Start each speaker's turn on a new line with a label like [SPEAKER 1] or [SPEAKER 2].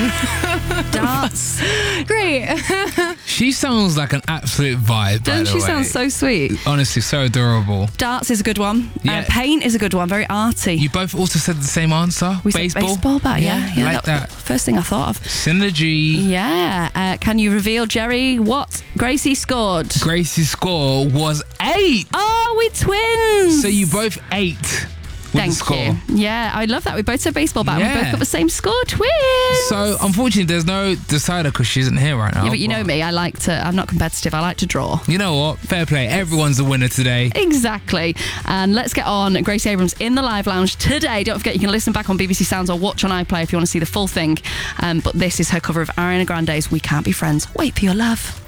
[SPEAKER 1] Darts.
[SPEAKER 2] Great.
[SPEAKER 3] She sounds like an absolute vibe, by
[SPEAKER 1] Doesn't
[SPEAKER 3] the
[SPEAKER 1] she
[SPEAKER 3] way.
[SPEAKER 1] sound so sweet?
[SPEAKER 3] Honestly, so adorable.
[SPEAKER 1] Darts is a good one.
[SPEAKER 3] Yeah.
[SPEAKER 1] Paint is a good one. Very arty.
[SPEAKER 3] You both also said the same answer.
[SPEAKER 1] We said baseball bat, yeah.
[SPEAKER 3] I like that.
[SPEAKER 1] First thing I thought of.
[SPEAKER 3] Synergy.
[SPEAKER 1] Yeah. Can you reveal, Jerry, what Gracie scored?
[SPEAKER 3] Gracie's score was 8.
[SPEAKER 1] Oh, we're twins.
[SPEAKER 3] So you both 8 with the
[SPEAKER 1] Thank
[SPEAKER 3] score.
[SPEAKER 1] you. Yeah, I love that. We both said baseball bat.
[SPEAKER 3] Yeah.
[SPEAKER 1] We both got the same score. Twins.
[SPEAKER 3] So unfortunately, there's no decider because she isn't here right now.
[SPEAKER 1] Yeah, but you know me. I'm not competitive. I like to draw.
[SPEAKER 3] You know what? Fair play. Everyone's the winner today.
[SPEAKER 1] Exactly. And let's get on Gracie Abrams in the live lounge today. Don't forget, you can listen back on BBC Sounds or watch on iPlayer if you want to see the full thing. But this is her cover of Ariana Grande's We Can't Be Friends. Wait for Your Love.